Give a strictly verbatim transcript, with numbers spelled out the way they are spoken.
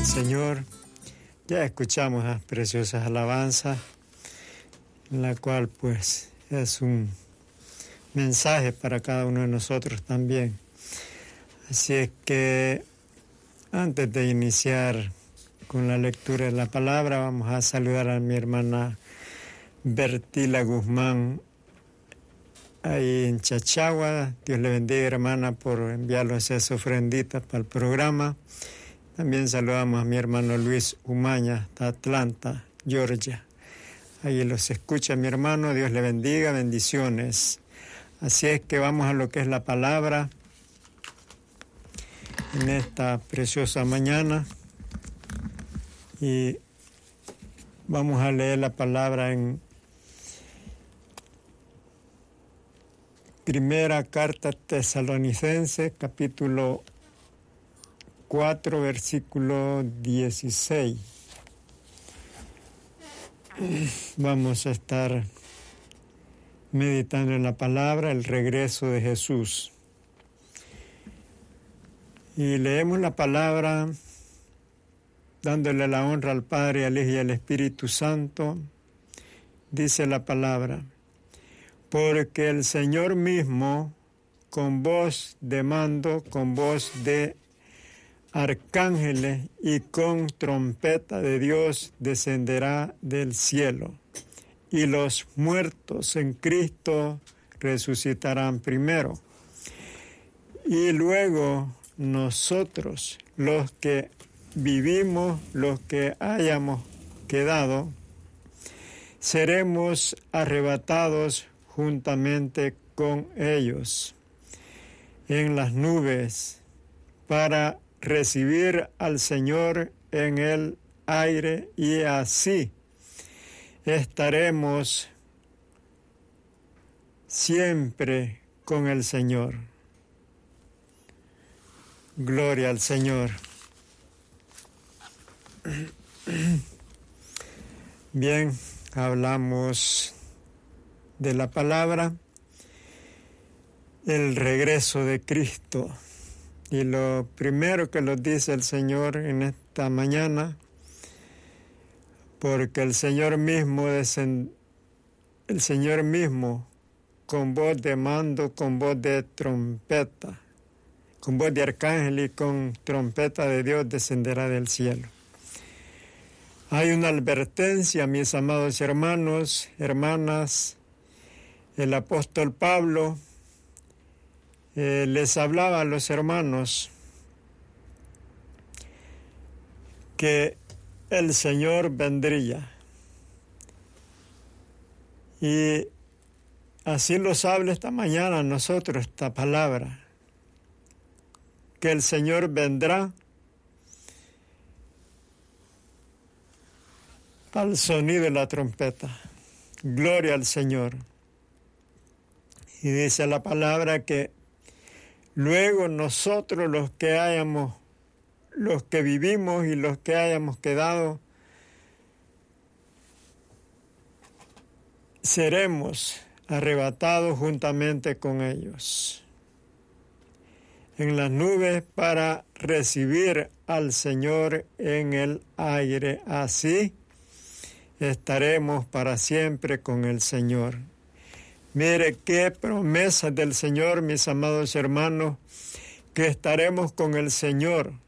Señor. Ya escuchamos las preciosas alabanzas, en la cual pues es un mensaje para cada uno de nosotros también. Así es que antes de iniciar con la lectura de la palabra, vamos a saludar a mi hermana Bertila Guzmán, ahí en Chachagua. Dios le bendiga, hermana, por enviarnos esas ofrenditas para el programa. También saludamos a mi hermano Luis Umaña, de Atlanta, Georgia. Ahí los escucha mi hermano, Dios le bendiga, bendiciones. Así es que vamos a lo que es la palabra en esta preciosa mañana. Y vamos a leer la palabra en Primera Carta Tesalonicenses, capítulo cuatro, versículo dieciséis. Vamos a estar meditando en la palabra, el regreso de Jesús. Y leemos la palabra dándole la honra al Padre, al Hijo y al Espíritu Santo. Dice la palabra: porque el Señor mismo, con voz de mando, con voz de arcángeles y con trompeta de Dios, descenderá del cielo, y los muertos en Cristo resucitarán primero. Y luego nosotros, los que vivimos, los que hayamos quedado, seremos arrebatados juntamente con ellos en las nubes para recibir al Señor en el aire, y así estaremos siempre con el Señor. Gloria al Señor. Bien, hablamos de la palabra, el regreso de Cristo. Y lo primero que nos dice el Señor en esta mañana, porque el Señor mismo, descend... el Señor mismo, con voz de mando, con voz de trompeta, con voz de arcángel y con trompeta de Dios, descenderá del cielo. Hay una advertencia, mis amados hermanos, hermanas. El apóstol Pablo eh, les hablaba a los hermanos que el Señor vendría. Y así nos habla esta mañana a nosotros esta palabra, que el Señor vendrá al sonido de la trompeta. Gloria al Señor. Y dice la palabra que luego nosotros, los que hayamos, los que vivimos y los que hayamos quedado, seremos arrebatados juntamente con ellos en las nubes para recibir al Señor en el aire. Así estaremos para siempre con el Señor. Mire qué promesa del Señor, mis amados hermanos, que estaremos con el Señor